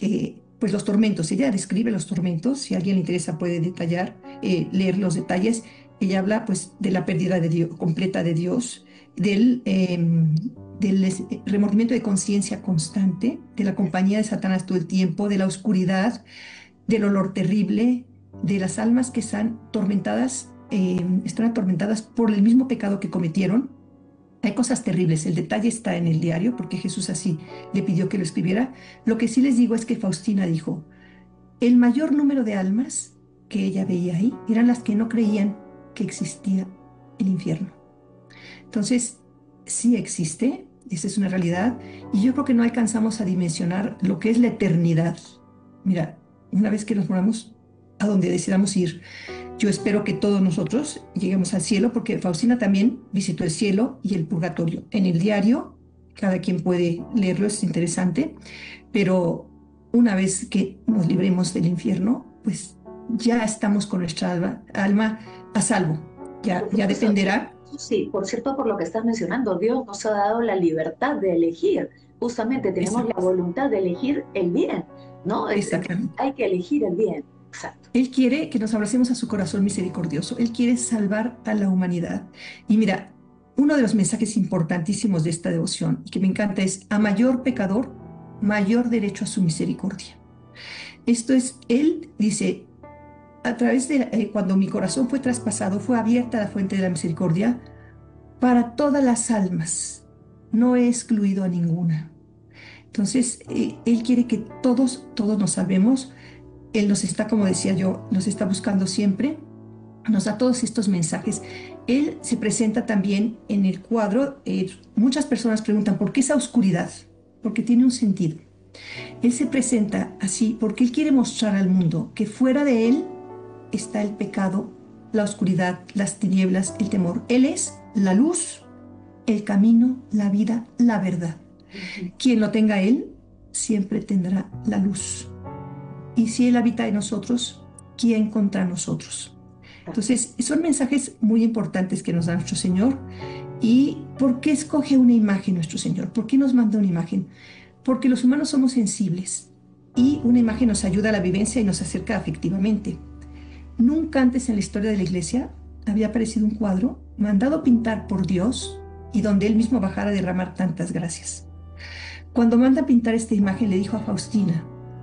pues los tormentos. Ella describe los tormentos. Si a alguien le interesa puede detallar, leer los detalles. Ella habla pues de la pérdida de Dios, completa de Dios, del remordimiento de conciencia constante, de la compañía de Satanás todo el tiempo, de la oscuridad, del olor terrible, de las almas que están atormentadas por el mismo pecado que cometieron. Hay cosas terribles, el detalle está en el diario, porque Jesús así le pidió que lo escribiera. Lo que sí les digo es que Faustina dijo, el mayor número de almas que ella veía ahí eran las que no creían que existía el infierno. Entonces, sí existe, esa es una realidad, y yo creo que no alcanzamos a dimensionar lo que es la eternidad. Mira, una vez que nos moramos, a donde decidamos ir, yo espero que todos nosotros lleguemos al cielo, porque Faustina también visitó el cielo y el purgatorio. En el diario, cada quien puede leerlo, es interesante, pero una vez que nos libremos del infierno, pues ya estamos con nuestra alma a salvo. Ya dependerá. Sí, por cierto, por lo que estás mencionando, Dios nos ha dado la libertad de elegir. Justamente tenemos la Exacto, voluntad de elegir el bien, ¿no? exactamente. Hay que elegir el bien. Exacto. Él quiere que nos abracemos a su corazón misericordioso. Él quiere salvar a la humanidad. Y mira, uno de los mensajes importantísimos de esta devoción, y que me encanta, es a mayor pecador, mayor derecho a su misericordia. Esto es, él dice, a través de, cuando mi corazón fue traspasado, fue abierta la fuente de la misericordia para todas las almas. No he excluido a ninguna. Entonces, él quiere que todos nos salvemos. Él nos está, como decía yo, nos está buscando siempre, nos da todos estos mensajes. Él se presenta también en el cuadro. Muchas personas preguntan, ¿por qué esa oscuridad? Porque tiene un sentido. Él se presenta así porque él quiere mostrar al mundo que fuera de él está el pecado, la oscuridad, las tinieblas, el temor. Él es la luz, el camino, la vida, la verdad. Ujú. Quien lo tenga él, siempre tendrá la luz. Y si Él habita en nosotros, ¿quién contra nosotros? Entonces, son mensajes muy importantes que nos da nuestro Señor. ¿Y por qué escoge una imagen nuestro Señor? ¿Por qué nos manda una imagen? Porque los humanos somos sensibles y una imagen nos ayuda a la vivencia y nos acerca afectivamente. Nunca antes en la historia de la Iglesia había aparecido un cuadro mandado pintar por Dios y donde Él mismo bajara a derramar tantas gracias. Cuando manda pintar esta imagen, le dijo a Faustina,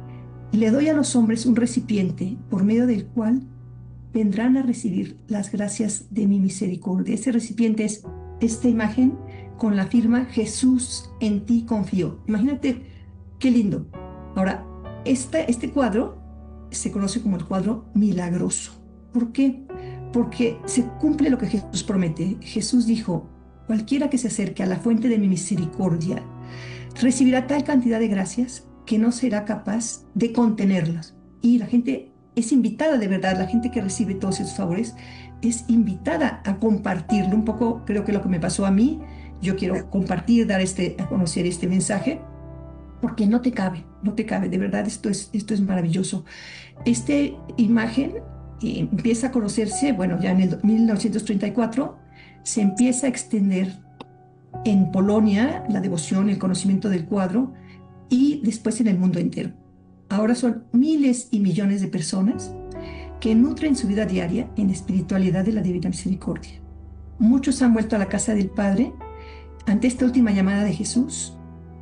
le doy a los hombres un recipiente por medio del cual vendrán a recibir las gracias de mi misericordia. Ese recipiente es esta imagen con la firma Jesús en ti confío. Imagínate qué lindo. Ahora, este cuadro se conoce como el cuadro milagroso. ¿Por qué? Porque se cumple lo que Jesús promete. Jesús dijo, cualquiera que se acerque a la fuente de mi misericordia recibirá tal cantidad de gracias que no será capaz de contenerlas. Y la gente es invitada, de verdad, la gente que recibe todos esos favores es invitada a compartirlo. Un poco creo que lo que me pasó a mí, yo quiero compartir, dar a conocer este mensaje, porque no te cabe, de verdad, esto es maravilloso. Esta imagen empieza a conocerse, bueno, ya en el 1934 se empieza a extender en Polonia la devoción, el conocimiento del cuadro, y después en el mundo entero. Ahora son miles y millones de personas que nutren su vida diaria en la espiritualidad de la Divina Misericordia. Muchos han vuelto a la casa del Padre ante esta última llamada de Jesús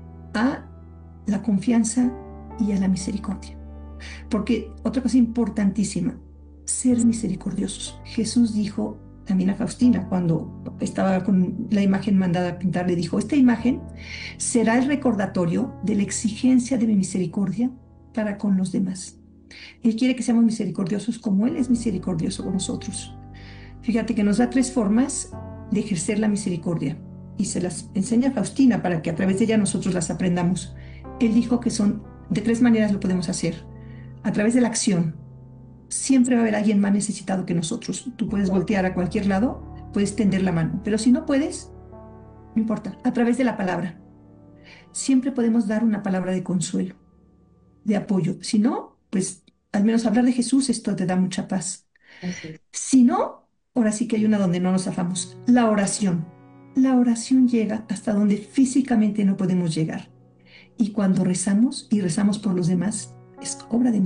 a la confianza y a la misericordia. Porque otra cosa importantísima, ser misericordiosos. Jesús dijo también a Faustina, cuando estaba con la imagen mandada a pintar, le dijo, esta imagen será el recordatorio de la exigencia de mi misericordia para con los demás. Él quiere que seamos misericordiosos como Él es misericordioso con nosotros. Fíjate que nos da tres formas de ejercer la misericordia y se las enseña a Faustina para que a través de ella nosotros las aprendamos. Él dijo que son de tres maneras lo podemos hacer. A través de la acción. Siempre va a haber alguien más necesitado que nosotros. Tú puedes voltear a cualquier lado, puedes tender la mano, pero si no puedes, no importa. A través de la palabra. Siempre podemos dar una palabra de consuelo, de apoyo. Si no, pues al menos hablar de Jesús, esto te da mucha paz. Así es. Si no, ahora sí que hay una donde no nos zafamos. La oración. La oración llega hasta donde físicamente no podemos llegar. Y cuando rezamos y rezamos por los demás, es obra de